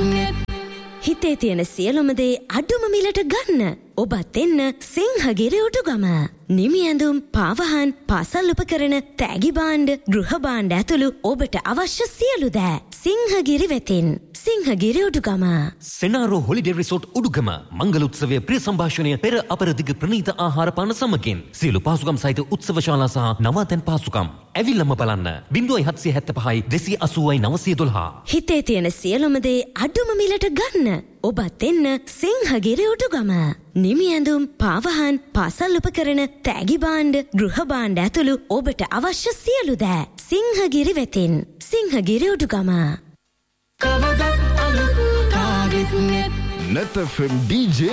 හිතේ තියෙන සියලුම දේ අඩුම මිලට ගන්න. ඔබත් එන්න සිංහගිරි උඩුගම. නිමි ඇඳුම්, පාවහන්, පාසල් උපකරණ, තෑගි භාණ්ඩ, ගෘහ භාණ්ඩ ඇතුළු ඔබට අවශ්‍ය සියලු දෑ සිංහගිරි වෙතින්. සිංහගිරි උඩුගම. සෙනාරෝ හොලිඩේ රිසෝට් උඩුගම මංගල උත්සවයේ ප්‍රිය සංഭാෂණය පෙර අපරදිග ප්‍රණීත ආහාර පාන සමගින් සියලු පාසුකම් සහිත උත්සවශාලා සහ නවාතැන් පාසුකම් ඇවිල්ලම බලන්න 0775 280 912. හිතේ තියෙන සියලුම දේ අඩුම මිලට ගන්න. ඔබත් එන්න සිංහගිරි උඩුගම. නිමි ඇඳුම්, පාවහන්, පාසල් උපකරණ, තෑගි භාණ්ඩ, ගෘහ භාණ්ඩ ඇතුළු ඔබට අවශ්‍ය සියලු දෑ සිංහගිරි වෙතින්. සිංහගිරි උඩුගම. Net FM DJ